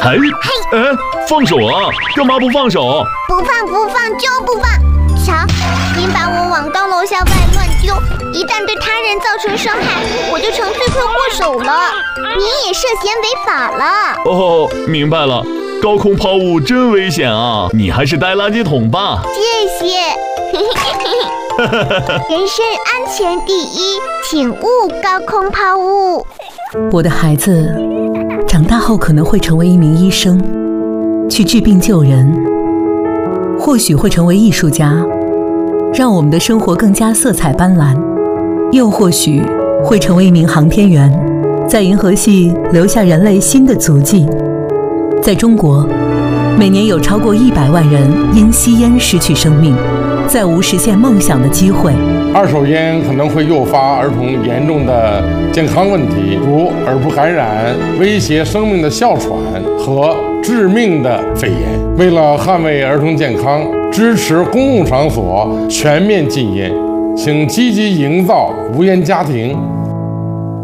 哎，放手啊！干嘛不放手？ 不放就不放！瞧，您把我往高楼下外乱丢，一旦对他人造成伤害，我就成罪魁祸首了。您也涉嫌违法了。 哦，明白了。高空抛物真危险啊！你还是带垃圾桶吧。 谢谢。人身安全第一，请勿高空抛物。 我的孩子长大后可能会成为一名医生，去治病救人，或许会成为艺术家，让我们的生活更加色彩斑斓，又或许会成为一名航天员，在银河系留下人类新的足迹。在中国，每年有超过100万人因吸烟失去生命，再无实现梦想的机会。 二手烟可能会诱发儿童严重的健康问题，如耳部感染、威胁生命的哮喘和致命的肺炎。为了捍卫儿童健康，支持公共场所全面禁烟，请积极营造无烟家庭，